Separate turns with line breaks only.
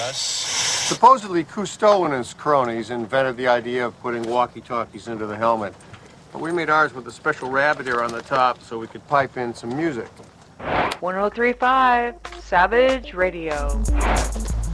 discuss.
Supposedly, Cousteau and his cronies invented the idea of putting walkie-talkies into the helmet. But we made ours with a special rabbit ear on the top so we could pipe in some music.
103.5 Savage Radio.